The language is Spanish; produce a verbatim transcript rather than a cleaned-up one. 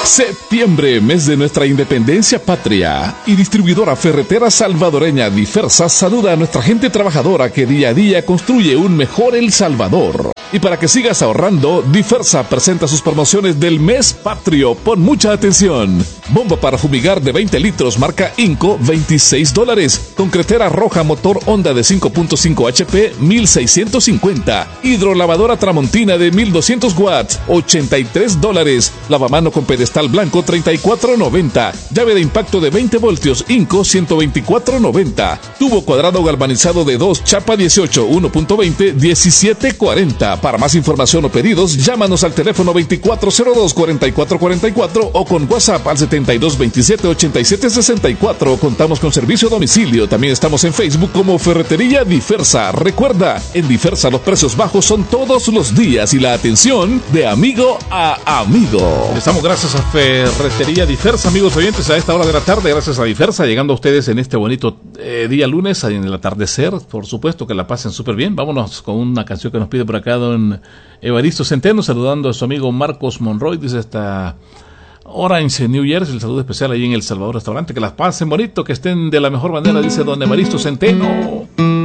Septiembre, mes de nuestra independencia patria, y distribuidora ferretera salvadoreña Diversa saluda a nuestra gente trabajadora que día a día construye un mejor El Salvador. Y para que sigas ahorrando, Diversa presenta sus promociones del mes patrio. Pon mucha atención. Bomba para fumigar de veinte litros marca Inco, veintiséis dólares. Concretera roja motor Honda de cinco punto cinco H P, mil seiscientos cincuenta. Hidrolavadora Tramontina de mil doscientos watts, ochenta y tres dólares. Lavamano con pedestal blanco, treinta y cuatro noventa. Llave de impacto de veinte voltios Inco, ciento veinticuatro noventa. Tubo cuadrado galvanizado de dos, chapa dieciocho, uno punto veinte, diecisiete cuarenta. Para más información o pedidos, llámanos al teléfono veinticuatro cero dos, cuarenta y cuatro cuarenta y cuatro o con WhatsApp al setenta y dos veintisiete, ochenta y siete sesenta y cuatro. Contamos con servicio a domicilio. También estamos en Facebook como Ferretería Diversa. Recuerda, en Diversa los precios bajos son todos los días y la atención de amigo a amigo. Estamos gracias a Ferretería Diversa, amigos oyentes, a esta hora de la tarde, gracias a Diversa, llegando a ustedes en este bonito eh, día lunes, en el atardecer. Por supuesto que la pasen súper bien. Vámonos con una canción que nos pide por acá don Evaristo Centeno, saludando a su amigo Marcos Monroy, dice esta Orange, New Jersey, el saludo especial ahí en El Salvador Restaurante, que las pasen bonito, que estén de la mejor manera, dice don Evaristo Centeno.